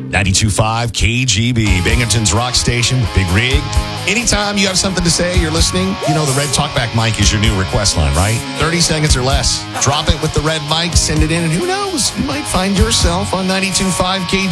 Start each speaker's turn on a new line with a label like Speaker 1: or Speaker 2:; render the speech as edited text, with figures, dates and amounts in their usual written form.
Speaker 1: 92.5 KGB, Binghamton's rock station with Big Rig. Anytime you have something to say, you're listening, you know the red talkback mic is your new request line, right? 30 seconds or less. Drop it with the red mic, send it in, and who knows? You might find yourself on 92.5 KGB.